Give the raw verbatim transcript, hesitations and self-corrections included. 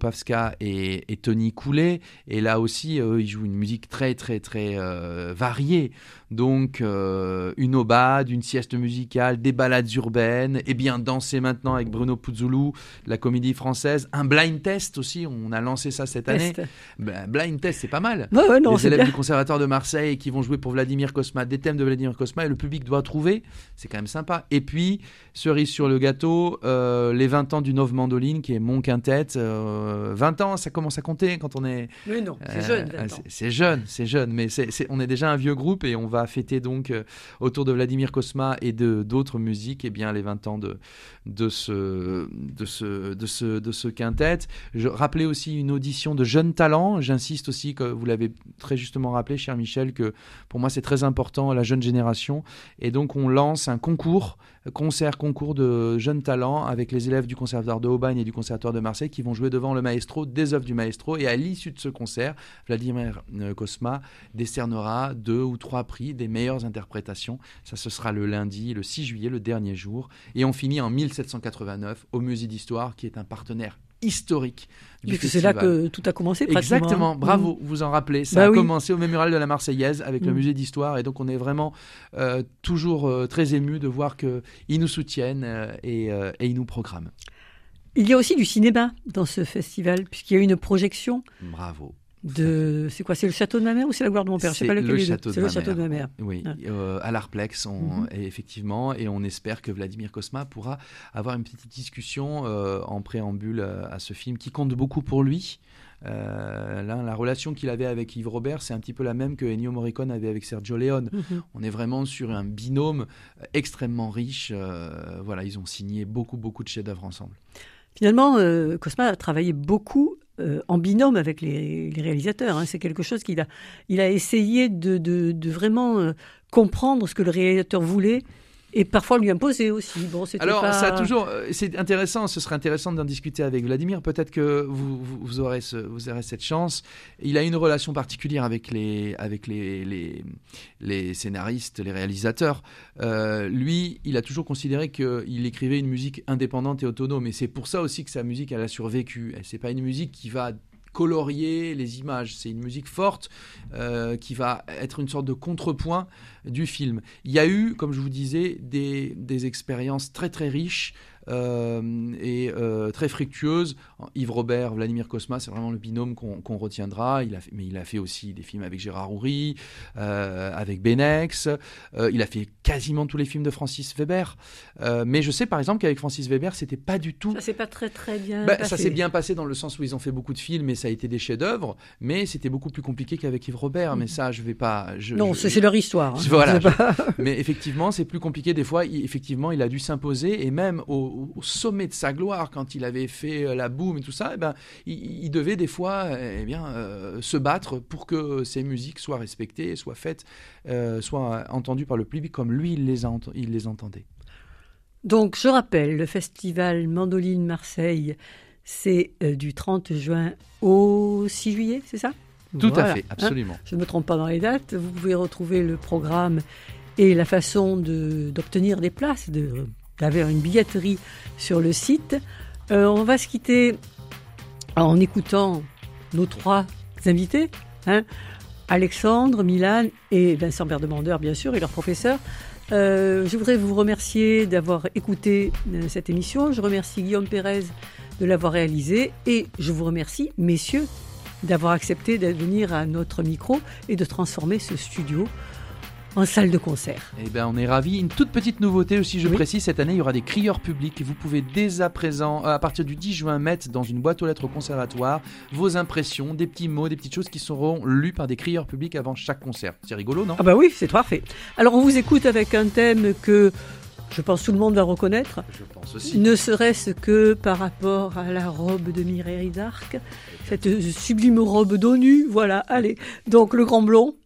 Pawska et, et Tony Coulet. Et là aussi, euh, ils jouent une musique très, très, très euh, variée. Donc, euh, une aubade, une sieste musicale, des ballades urbaines, et bien Danser maintenant avec Bruno Puzzulu, la comédie française, un blind test aussi, on a lancé ça cette année. Ben, blind test, c'est pas mal. Ouais, ouais, non, les c'est élèves bien. du Conservatoire de Marseille qui vont jouer pour Vladimir Cosma, des thèmes de Vladimir Cosma, et le public doit trouver, c'est quand même sympa. Et puis, cerise sur le gâteau, euh, les vingt ans du Nov Mandoline, qui est mon quintet. Euh, vingt ans, ça commence à compter quand on est... Mais non, c'est euh, jeune, vingt ans. C'est, c'est jeune, c'est jeune, mais c'est, c'est, on est déjà un vieux groupe et on va fêter donc euh, autour de Vladimir Cosma et de, d'autres musiques, eh bien, les vingt ans de, de, ce, de, ce, de, ce, de ce quintet. Je rappelais aussi une audition de jeunes talents. J'insiste aussi, que vous l'avez très justement rappelé, cher Michel, que pour moi c'est très important, la jeune génération. Et donc on lance un concours, concert concours de jeunes talents avec les élèves du Conservatoire de Aubagne et du Conservatoire de Marseille qui vont jouer devant le maestro des œuvres du maestro. Et à l'issue de ce concert, Vladimir Cosma décernera deux ou trois prix des meilleures interprétations. Ça, ce sera le lundi, le six juillet, le dernier jour. Et on finit en mille sept cent quatre-vingt-neuf au Musée d'Histoire, qui est un partenaire historique du Puisque festival. c'est là que tout a commencé pratiquement. Exactement, bravo, mmh. vous en rappelez. Ça bah a oui. commencé au Mémorial de la Marseillaise avec mmh. le Musée d'Histoire, et donc on est vraiment euh, toujours euh, très émus de voir qu'ils nous soutiennent euh, et, euh, et ils nous programment. Il y a aussi du cinéma dans ce festival, puisqu'il y a une projection. Bravo. De... C'est quoi? C'est le château de ma mère ou c'est la gloire de mon père? Je sais pas lequel le est château c'est de le château mère. de ma mère. Oui, ah. euh, à l'Arplex, on, mm-hmm. et effectivement, et on espère que Vladimir Cosma pourra avoir une petite discussion euh, en préambule à, à ce film qui compte beaucoup pour lui. Euh, là, la relation qu'il avait avec Yves Robert, c'est un petit peu la même que Ennio Morricone avait avec Sergio Leone. Mm-hmm. On est vraiment sur un binôme extrêmement riche. Euh, voilà, ils ont signé beaucoup, beaucoup de chefs-d'œuvre ensemble. Finalement, euh, Cosma a travaillé beaucoup euh, en binôme avec les, les réalisateurs. Hein. C'est quelque chose qu'il a, il a essayé de, de, de vraiment euh, comprendre ce que le réalisateur voulait. Et parfois lui imposer aussi. Bon, c'était Alors, pas... ça a toujours, c'est intéressant, ce serait intéressant d'en discuter avec Vladimir. Peut-être que vous, vous, vous, aurez ce, vous aurez cette chance. Il a une relation particulière avec les, avec les, les, les scénaristes, les réalisateurs. Euh, lui, il a toujours considéré qu'il écrivait une musique indépendante et autonome. Et c'est pour ça aussi que sa musique, elle a survécu. C'est pas une musique qui va colorier les images. C'est une musique forte euh, qui va être une sorte de contrepoint du film. Il y a eu, comme je vous disais, des, des expériences très très riches euh, et euh, très fructueuses. Yves Robert, Vladimir Cosma, c'est vraiment le binôme qu'on, qu'on retiendra. Il a fait, mais il a fait aussi des films avec Gérard Houry, euh, avec Benex. Euh, il a fait quasiment tous les films de Francis Weber. Euh, mais je sais par exemple qu'avec Francis Weber, c'était pas du tout... Ça s'est pas très très bien bah, passé. Ça s'est bien passé dans le sens où ils ont fait beaucoup de films et ça a été des chefs-d'œuvre, mais c'était beaucoup plus compliqué qu'avec Yves Robert. Mmh. Mais ça, je vais pas... Je, non, je, c'est, je, c'est leur histoire. Hein. Voilà. Je, mais effectivement, c'est plus compliqué. Des fois, il, effectivement, il a dû s'imposer et même au, au sommet de sa gloire, quand il avait fait La Boum et tout ça, eh ben, il, il devait des fois eh bien, euh, se battre pour que ses musiques soient respectées, soient faites, euh, soient entendues par le public comme lui, il les, a, il les entendait. Donc, je rappelle, le festival Mandoline Marseille, c'est euh, du trente juin au six juillet, c'est ça ? Tout voilà. à fait, absolument. Hein, je ne me trompe pas dans les dates. Vous pouvez retrouver le programme et la façon de, d'obtenir des places, de, d'avoir une billetterie sur le site. Euh, on va se quitter en écoutant nos trois invités, hein, Alexandre, Milan et Vincent Berdemandeur, bien sûr, et leur professeur. Euh, je voudrais vous remercier d'avoir écouté euh, cette émission. Je remercie Guillaume Pérez de l'avoir réalisée et je vous remercie, messieurs, d'avoir accepté de venir à notre micro et de transformer ce studio en salle de concert. Eh bien, on est ravis. Une toute petite nouveauté aussi, je oui. précise, cette année, il y aura des crieurs publics. Vous pouvez dès à présent, à partir du dix juin, mettre dans une boîte aux lettres au conservatoire vos impressions, des petits mots, des petites choses qui seront lues par des crieurs publics avant chaque concert. C'est rigolo, non ? Ah bah oui, c'est parfait. Alors, on vous écoute avec un thème que je pense tout le monde va reconnaître. Je pense aussi. Ne serait-ce que par rapport à la robe de Mireille d'Arc, cette sublime robe d'O N U. Voilà, allez. Donc, le Grand Blond.